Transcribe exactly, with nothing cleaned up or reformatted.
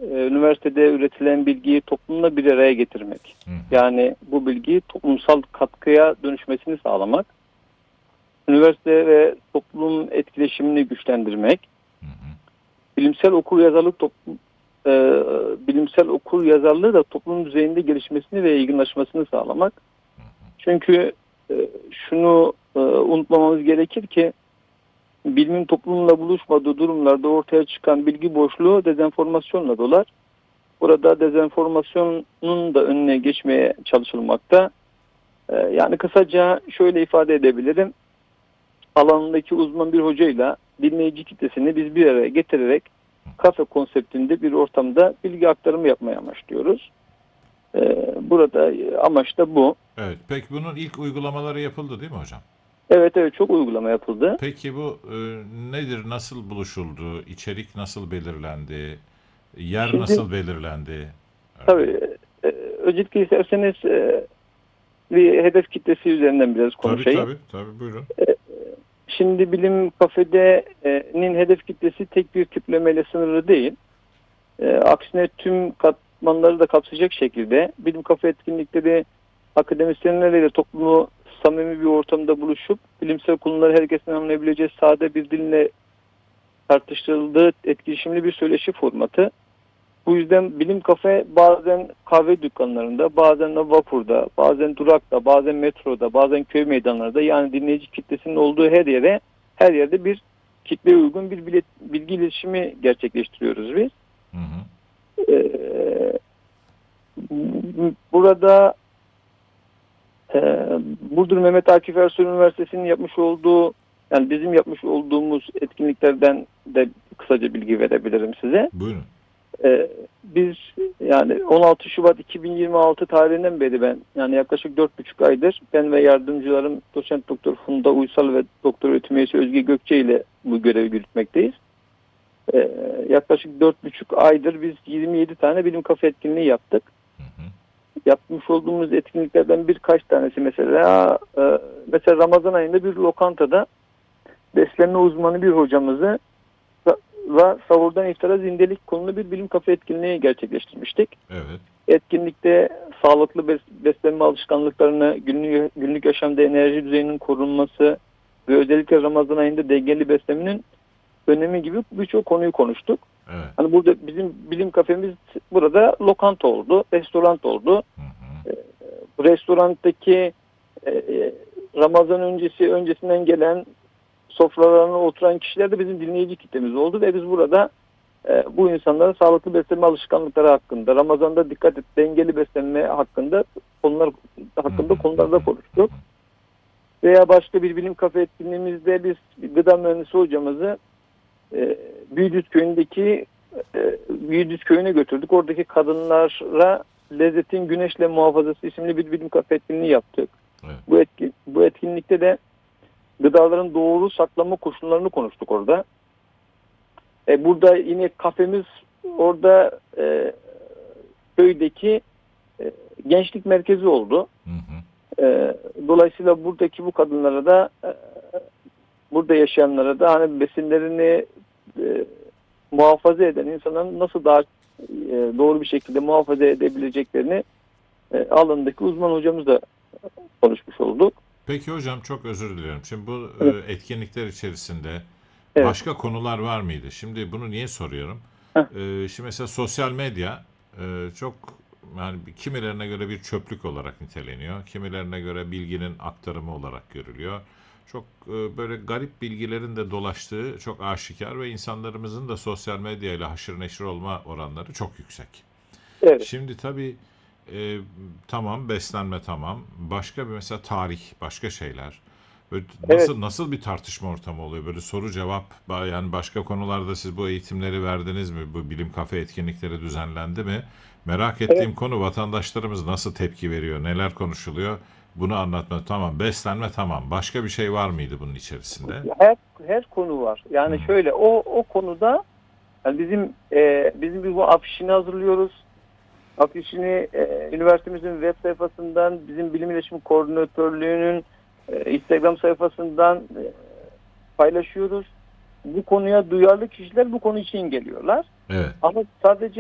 e, üniversitede üretilen bilgiyi toplumla bir araya getirmek. Hı hı. Yani bu bilgiyi toplumsal katkıya dönüşmesini sağlamak. Üniversite ve toplum etkileşimini güçlendirmek. Hı hı. Bilimsel okuryazarlık toplum e, bilimsel okuryazarlığı da toplum düzeyinde gelişmesini ve yaygınlaşmasını sağlamak. Çünkü e, şunu e, unutmamamız gerekir ki bilimin toplumla buluşmadığı durumlarda ortaya çıkan bilgi boşluğu dezenformasyonla dolar. Burada dezenformasyonun da önüne geçmeye çalışılmakta. E, yani kısaca şöyle ifade edebilirim. Alanındaki uzman bir hocayla dinleyici kitlesini biz bir araya getirerek kafe konseptinde bir ortamda bilgi aktarımı yapmaya amaçlıyoruz. E, burada amaç da bu. Evet. Peki bunun ilk uygulamaları yapıldı değil mi hocam? Evet evet çok uygulama yapıldı. Peki bu e, nedir? Nasıl buluşuldu? İçerik nasıl belirlendi? Yer Şimdi nasıl belirlendi? Örneğin. tabii e, öncelikle isterseniz e, bir hedef kitlesi üzerinden biraz Tabii konuşayım. tabii. Tabii buyurun. Şimdi Bilim Kafede'nin hedef kitlesi tek bir tiplemeyle sınırlı değil. E, aksine tüm katmanları da kapsayacak şekilde Bilim Kafe etkinlikleri akademisyenlerle toplumu samimi bir ortamda buluşup bilimsel konuları herkesin anlayabileceği sade bir dille tartıştırıldığı etkileşimli bir söyleşi formatı. Bu yüzden Bilim Kafe bazen kahve dükkanlarında, bazen de vapurda, bazen durakta, bazen metroda, bazen köy meydanlarında yani dinleyici kitlesinin olduğu her yere, her yerde bir kitleye uygun bir bilet, bilgi iletişimi gerçekleştiriyoruz biz. Hı hı. Ee, burada e, Burdur Mehmet Akif Ersoy Üniversitesi'nin yapmış olduğu, yani bizim yapmış olduğumuz etkinliklerden de kısaca bilgi verebilirim size. Buyurun. Ee, biz yani on altı Şubat iki bin yirmi altı tarihinden beri ben yani yaklaşık dört buçuk aydır ben ve yardımcılarım doçent doktor Funda Uysal ve doktor öğretim üyesi Özge Gökçe ile bu görevi yürütmekteyiz. Ee, yaklaşık dört buçuk aydır biz yirmi yedi tane bilim kafe etkinliği yaptık. Hı hı. Yapmış olduğumuz etkinliklerden birkaç tanesi mesela e, mesela Ramazan ayında bir lokantada beslenme uzmanı bir hocamızı ve sahurdan iftara zindelik konulu bir bilim kafe etkinliği gerçekleştirmiştik. Evet. Etkinlikte sağlıklı beslenme alışkanlıklarını, günlük, günlük yaşamda enerji düzeyinin korunması ve özellikle Ramazan ayında dengeli beslenmenin önemi gibi birçok konuyu konuştuk. Evet. Hani burada bizim bilim kafemiz burada lokanta oldu, restoran oldu. Hı hı. Bu restorandaki e, Ramazan öncesi öncesinden gelen sofralarına oturan kişiler de bizim dinleyici kitlemiz oldu ve biz burada e, bu insanların sağlıklı beslenme alışkanlıkları hakkında, Ramazan'da dikkat et, dengeli beslenme hakkında konular hakkında konularda konuştuk. Veya başka bir bilim kafe etkinliğimizde biz gıda mühendisi hocamızı e, Büyüdüz köyündeki e, Büyüdüz köyüne götürdük. Oradaki kadınlara lezzetin güneşle muhafazası isimli bir bilim kafe etkinliği yaptık. Evet. Bu etkin, bu etkinlikte de gıdaların doğru saklama koşullarını konuştuk orada. E, burada yine kafemiz orada e, köydeki e, gençlik merkezi oldu. Hı hı. E, dolayısıyla buradaki bu kadınlara da e, burada yaşayanlara da hani besinlerini e, muhafaza eden insanların nasıl daha e, doğru bir şekilde muhafaza edebileceklerini e, alanındaki uzman hocamızla konuşmuş olduk. Peki hocam çok özür diliyorum. Şimdi bu Evet. e, etkinlikler içerisinde Evet. başka konular var mıydı? Şimdi bunu niye soruyorum? Heh. E, şimdi mesela sosyal medya e, çok yani kimilerine göre bir çöplük olarak niteleniyor. Kimilerine göre bilginin aktarımı olarak görülüyor. Çok e, böyle garip bilgilerin de dolaştığı çok aşikar ve insanlarımızın da sosyal medya ile haşır neşir olma oranları çok yüksek. Evet. Şimdi tabii e, tamam beslenme tamam. Başka bir mesela tarih, başka şeyler. Böyle Evet. nasıl nasıl bir tartışma ortamı oluyor? Böyle soru cevap ba- yani başka konularda siz bu eğitimleri verdiniz mi? Bu bilim kafe etkinlikleri düzenlendi mi? Merak Evet. ettiğim konu vatandaşlarımız nasıl tepki veriyor? Neler konuşuluyor? Bunu anlatma. Tamam, beslenme tamam. Başka bir şey var mıydı bunun içerisinde? Her her konu var. Hı Yani şöyle o o konuda yani bizim e, bizim bir bu afişini hazırlıyoruz. Afişini e, üniversitemizin web sayfasından, bizim bilim iletişim koordinatörlüğünün e, Instagram sayfasından e, paylaşıyoruz. Bu konuya duyarlı kişiler bu konu için geliyorlar. Evet. Ama sadece